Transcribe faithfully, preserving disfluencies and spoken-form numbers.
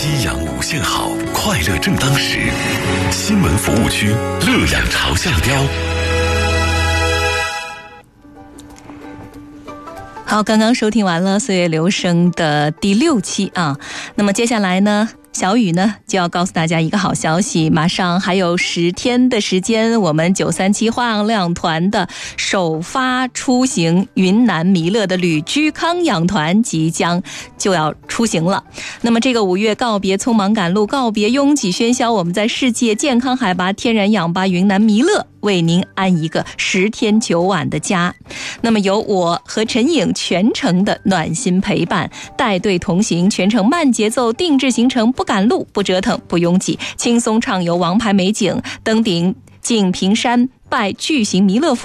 夕阳无限好，快乐正当时。新闻服务区，乐养朝向标。 好，刚刚收听完了岁月留声的第六期啊，那么接下来呢，小雨呢就要告诉大家一个好消息，马上还有十天的时间，我们九三七花样亮团的首发出行云南弥勒的旅居康养团即将就要出行了。那么这个五月告别匆忙赶路，告别拥挤喧嚣，我们在世界健康海拔天然氧吧云南弥勒为您安一个十天九晚的家。那么由我和陈颖全程的暖心陪伴，带队同行，全程慢节奏，定制行程，不赶路，不折腾，不拥挤，轻松畅游王牌美景，登顶敬平山，拜巨型弥勒佛。